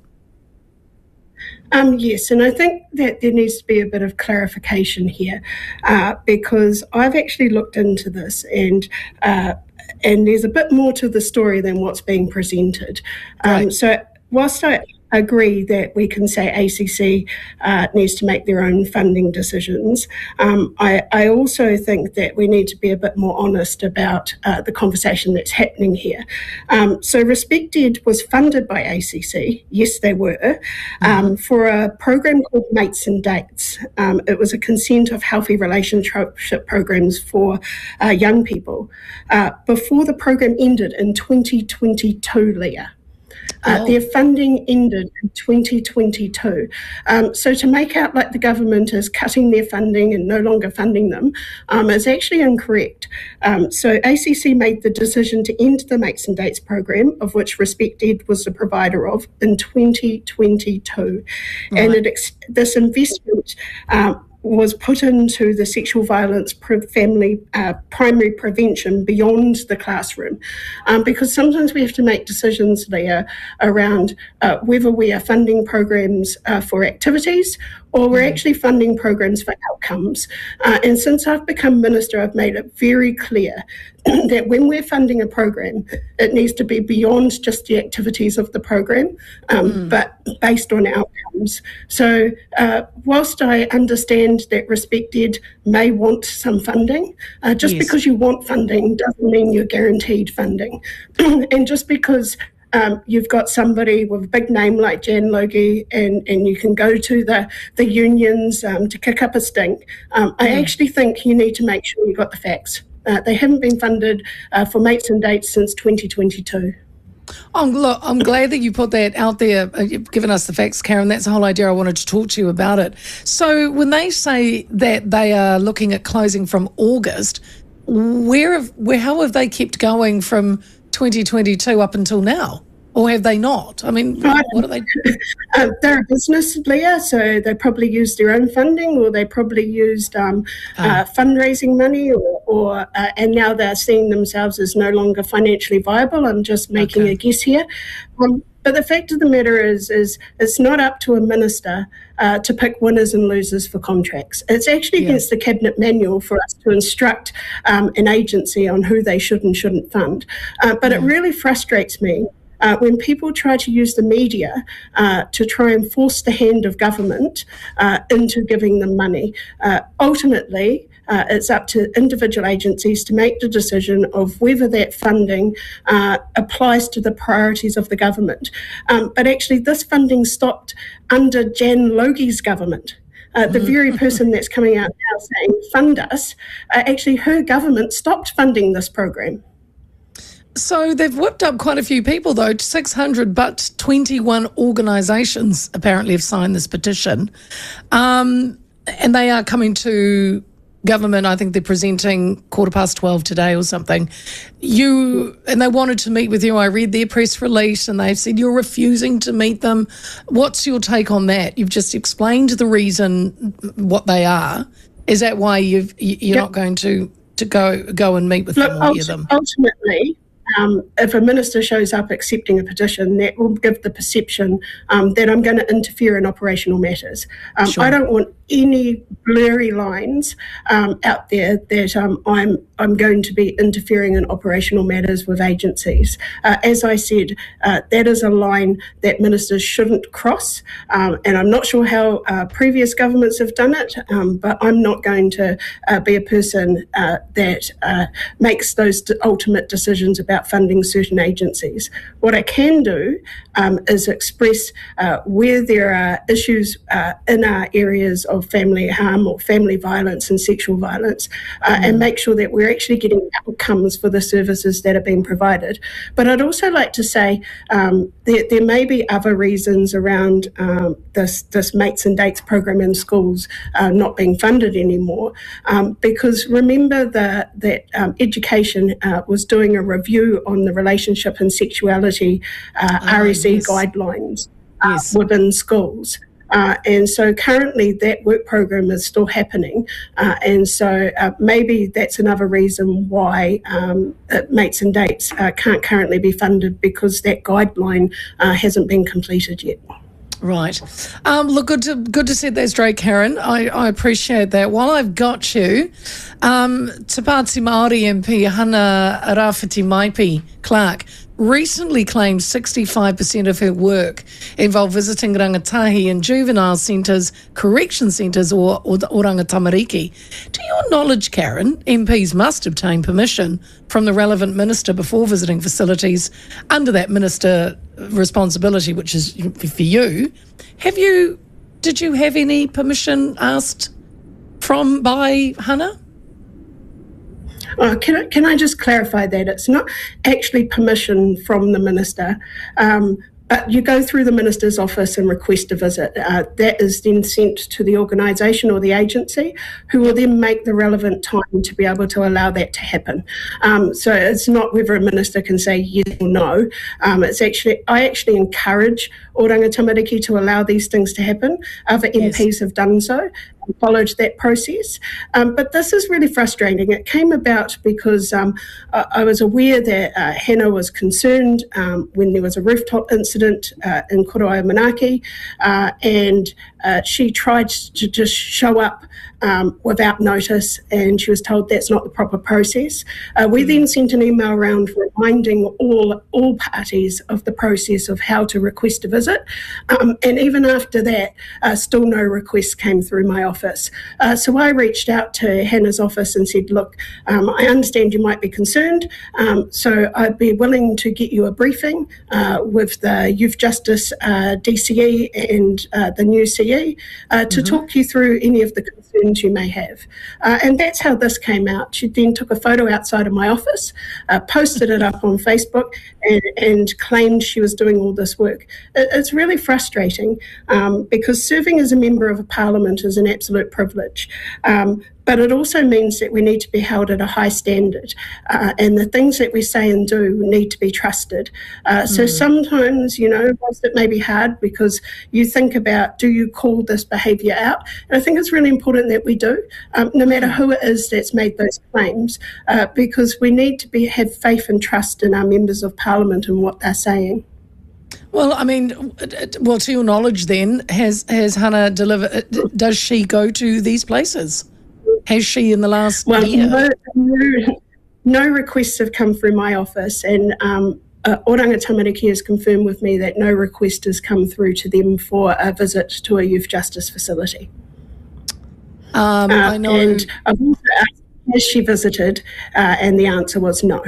Um, yes, and I think that there needs to be a bit of clarification here uh, because I've actually looked into this and uh, and there's a bit more to the story than what's being presented. Um, right. So whilst I agree that we can say A C C uh, needs to make their own funding decisions, um, I, I also think that we need to be a bit more honest about uh, the conversation that's happening here. Um, so Respect Ed was funded by A C C, yes they were, um, for a program called Mates and Dates. Um, it was a consent of healthy relationship programs for uh, young people. Uh, before the program ended in twenty twenty-two, Leah. Uh, oh. Their funding ended in twenty twenty-two. Um, so to make out like the government is cutting their funding and no longer funding them um, is actually incorrect. Um, so A C C made the decision to end the Mates and Dates program, of which Respect Ed was the provider of, in twenty twenty-two. Right. And it ex- this investment um, was put into the sexual violence pre- family uh, primary prevention beyond the classroom. Um, because sometimes we have to make decisions there around uh, whether we are funding programs uh, for activities or we're actually funding programs for outcomes. Uh, and since I've become minister, I've made it very clear that when we're funding a program, it needs to be beyond just the activities of the program, um, mm. but based on outcomes. So uh, whilst I understand that Respect Ed may want some funding, uh, just yes. because you want funding doesn't mean you're guaranteed funding. And just because Um, you've got somebody with a big name like Jan Logie and, and you can go to the, the unions um, to kick up a stink. Um, I mm. actually think you need to make sure you got the facts. Uh, they haven't been funded uh, for Mates and Dates since twenty twenty-two. Oh, look, I'm glad that you put that out there, uh, you've given us the facts, Karen. That's the whole idea. I wanted to talk to you about it. So when they say that they are looking at closing from August, where have, where, how have they kept going from twenty twenty-two up until now? Or have they not? I mean, right. what are they doing? Uh, they're a business, Leah, so they probably used their own funding or they probably used um, oh. uh, fundraising money or, or uh, and now they're seeing themselves as no longer financially viable. I'm just making okay. a guess here. Um, but the fact of the matter is, is it's not up to a minister uh, to pick winners and losers for contracts. It's actually yeah. against the Cabinet Manual for us to instruct um, an agency on who they should and shouldn't fund. Uh, but yeah. it really frustrates me Uh, when people try to use the media uh, to try and force the hand of government uh, into giving them money. Uh, ultimately, uh, it's up to individual agencies to make the decision of whether that funding uh, applies to the priorities of the government. Um, but actually, this funding stopped under Jan Logie's government. Uh, the very person that's coming out now saying, fund us, uh, actually her government stopped funding this program. So they've whipped up quite a few people, though, six hundred, but twenty-one organisations apparently have signed this petition. Um, and they are coming to government. I think they're presenting quarter past twelve today or something. You and they wanted to meet with you. I read their press release and they've said you're refusing to meet them. What's your take on that? You've just explained the reason what they are. Is that why you've, you're yep. not going to to go go and meet with Look, them or hear them? Ultimately, um, if a minister shows up accepting a petition, that will give the perception um, that I'm going to interfere in operational matters. Um, Sure. I don't want any blurry lines um, out there that um, I'm I'm going to be interfering in operational matters with agencies. Uh, as I said, uh, that is a line that ministers shouldn't cross, um, and I'm not sure how uh, previous governments have done it, um, but I'm not going to uh, be a person uh, that uh, makes those d- ultimate decisions about funding certain agencies. What I can do um, is express uh, where there are issues uh, in our areas of family harm or family violence and sexual violence, uh, mm. and make sure that we're actually getting outcomes for the services that are being provided. But I'd also like to say um, there, there may be other reasons around um, this, this Mates and Dates program in schools uh, not being funded anymore, um, because remember the, that um, Education uh, was doing a review on the relationship and sexuality uh, Ah, R S E yes. guidelines uh, within schools. Uh, and so currently that work program is still happening. Uh, and so uh, maybe that's another reason why um, uh, Mates and Dates uh, can't currently be funded, because that guideline uh, hasn't been completed yet. Right. Um, look, good to good to set that straight, Karen. I, I appreciate that. While I've got you, um, Te Pāti Māori M P Hana Rāwhiti Maipi Clark recently claimed sixty-five percent of her work involved visiting rangatahi in juvenile centres, correction centres or, or, or rangatamariki. To your knowledge, Karen, M Ps must obtain permission from the relevant minister before visiting facilities under that minister responsibility, which is for you. Have you, did you have any permission asked from by Hana? Oh, can I, can I just clarify that? It's not actually permission from the minister, um, but you go through the minister's office and request a visit. Uh, that is then sent to the organisation or the agency, who will then make the relevant time to be able to allow that to happen. Um, so it's not whether a minister can say yes or no. Um, it's actually, I actually encourage Oranga Tamariki to allow these things to happen. Other Yes. M Ps have done so and followed that process. Um, but this is really frustrating. It came about because um, I, I was aware that uh, Hannah was concerned um, when there was a rooftop incident uh, in Koroai Manaki, uh, and uh, she tried to just show up um, without notice, and she was told that's not the proper process. Uh, we then sent an email around reminding all all parties of the process of how to request a visit, um, and even after that, uh, still no requests came through my office. Uh, so I reached out to Hannah's office and said, look, um, I understand you might be concerned, um, so I'd be willing to get you a briefing uh, with the Youth Justice uh, D C E and uh, the new C E uh, to mm-hmm. talk you through any of the concerns you may have. Uh, and that's how this came out. She then took a photo outside of my office, uh, posted it up on Facebook, and, and claimed she was doing all this work. It, it's really frustrating um, because serving as a member of a parliament is an absolute privilege. Um, But it also means that we need to be held at a high standard, uh, and the things that we say and do need to be trusted. Uh, so Mm. sometimes, you know, whilst it may be hard because you think about, do you call this behaviour out? And I think it's really important that we do, um, no matter who it is that's made those claims, uh, because we need to be have faith and trust in our members of parliament and what they're saying. Well, I mean, well, to your knowledge then, has, has Hannah delivered, does she go to these places? Has she in the last well, year? No, no, no requests have come through my office, and um, uh, Oranga Tamariki has confirmed with me that no request has come through to them for a visit to a youth justice facility. Um, uh, I know. And I've also asked, has she visited, uh, and the answer was no.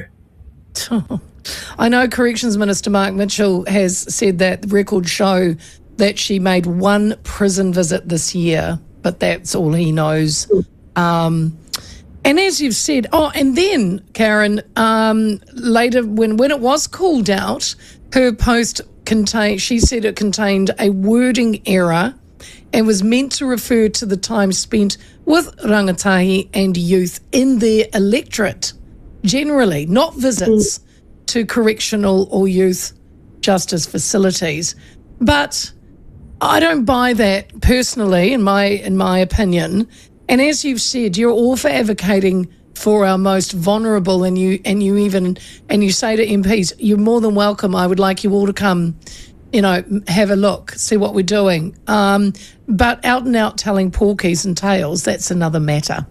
I know Corrections Minister Mark Mitchell has said that records show that she made one prison visit this year, but that's all he knows. Um, and as you've said, oh, and then, Karen, um, later when, when it was called out, her post contained, she said it contained a wording error and was meant to refer to the time spent with rangatahi and youth in their electorate, generally, not visits mm. to correctional or youth justice facilities. But I don't buy that personally, in my in my opinion. And as you've said, you're all for advocating for our most vulnerable, and you and you even and you say to M Ps, you're more than welcome. I would like you all to come, you know, have a look, see what we're doing. Um, but out and out telling porkies and tales, that's another matter.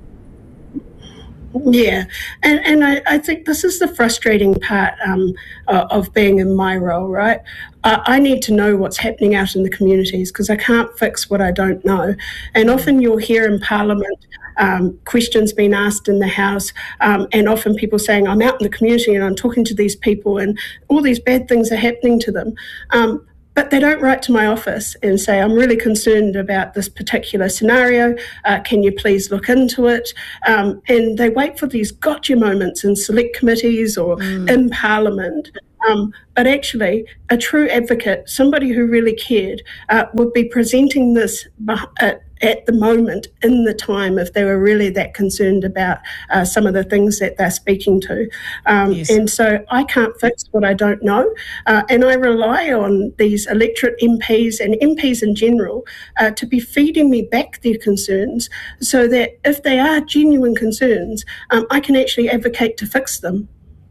Yeah, and and I, I think this is the frustrating part um, uh, of being in my role, right? Uh, I need to know what's happening out in the communities because I can't fix what I don't know. And often you'll hear in Parliament um, questions being asked in the House, um, and often people saying, I'm out in the community and I'm talking to these people and all these bad things are happening to them. Um, But they don't write to my office and say, I'm really concerned about this particular scenario. Uh, can you please look into it? Um, and they wait for these gotcha moments in select committees or mm. in Parliament. Um, but actually, a true advocate, somebody who really cared, uh, would be presenting this uh, at the moment in the time if they were really that concerned about uh, some of the things that they're speaking to. Um, yes. And so I can't fix what I don't know. Uh, and I rely on these electorate M Ps and M Ps in general uh, to be feeding me back their concerns so that if they are genuine concerns, um, I can actually advocate to fix them.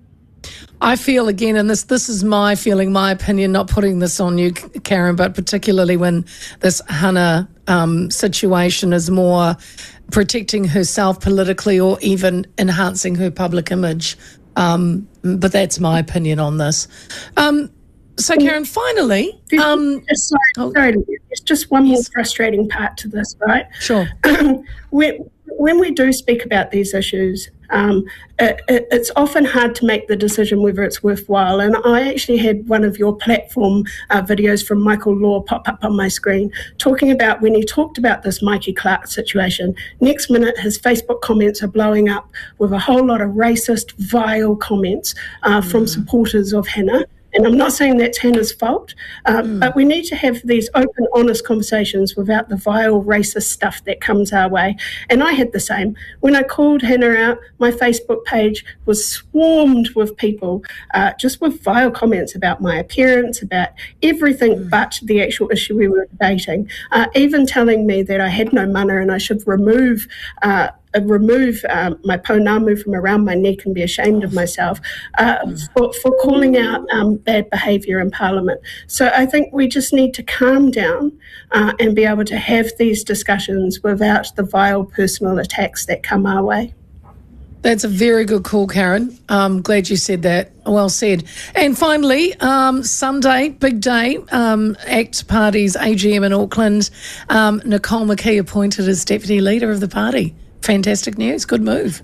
I feel again, and this this is my feeling, my opinion, not putting this on you, Karen, but particularly when this Hannah um, situation is more protecting herself politically or even enhancing her public image. Um, but that's my opinion on this. Um, so, Karen, finally... Um, just, sorry, oh, sorry, there's just one more frustrating part to this, right? Sure. when, when we do speak about these issues, Um, it, it, it's often hard to make the decision whether it's worthwhile. And I actually had one of your platform uh, videos from Michael Law pop up on my screen talking about when he talked about this Mikey Clark situation. Next minute, his Facebook comments are blowing up with a whole lot of racist, vile comments uh, from mm. supporters of Hannah. And I'm not saying that's Hannah's fault, um, mm. but we need to have these open, honest conversations without the vile, racist stuff that comes our way. And I had the same. When I called Hannah out, my Facebook page was swarmed with people uh, just with vile comments about my appearance, about everything mm. but the actual issue we were debating, uh, even telling me that I had no mana and I should remove uh, Uh, remove um, my pounamu from around my neck and be ashamed of myself uh, for, for calling out um, bad behaviour in Parliament. So I think we just need to calm down uh, and be able to have these discussions without the vile personal attacks that come our way. That's a very good call, Karen. I'm glad you said that. Well said. And finally, um, Sunday, big day, um, ACT Party's A G M in Auckland. Um, Nicole McKee appointed as Deputy Leader of the party. Fantastic news. Good move.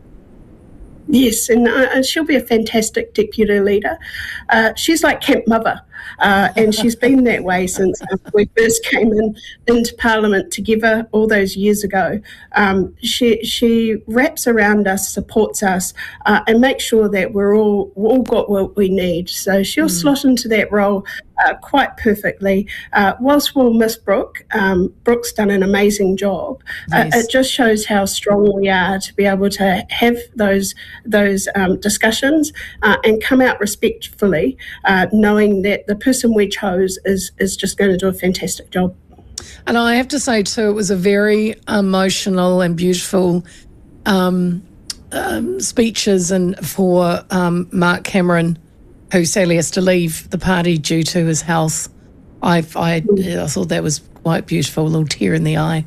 Yes, and uh, she'll be a fantastic deputy leader. Uh, she's like Camp Mother, uh, and she's been that way since uh, we first came in into Parliament together all those years ago. Um, she she wraps around us, supports us, uh, and makes sure that we're all we've all got what we need. So she'll mm. slot into that role uh, quite perfectly. Uh, whilst we'll miss Brooke, um, Brooke's done an amazing job. Yes. Uh, it just shows how strong we are to be able to have those. those um, discussions uh, and come out respectfully, uh, knowing that the person we chose is is just going to do a fantastic job. And I have to say too, it was a very emotional and beautiful um, um, speeches and for um, Mark Cameron, who sadly has to leave the party due to his health. I, I, I thought that was quite beautiful, a little tear in the eye.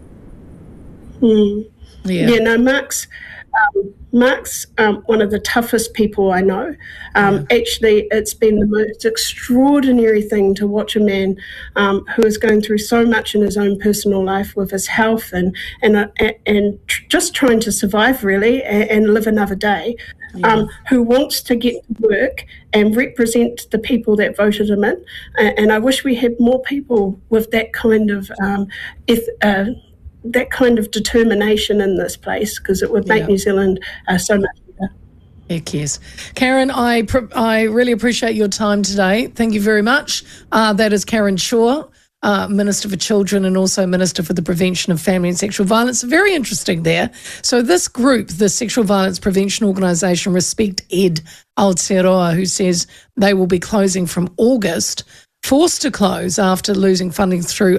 Mm. Yeah. yeah, no, Mark's... Um, Mark's um, one of the toughest people I know. Um, yeah. Actually, it's been the most extraordinary thing to watch a man um, who is going through so much in his own personal life with his health and and uh, and tr- just trying to survive really and, and live another day. Yeah. Um, who wants to get to work and represent the people that voted him in. Uh, and I wish we had more people with that kind of um, if. Uh, that kind of determination in this place, because it would make yeah. New Zealand uh, so much better. Heck yes. Karen, I pr- I really appreciate your time today. Thank you very much. Uh, that is Karen Shaw, uh, Minister for Children and also Minister for the Prevention of Family and Sexual Violence. Very interesting there. So this group, the Sexual Violence Prevention Organisation, Respect Ed Aotearoa, who says they will be closing from August, forced to close after losing funding through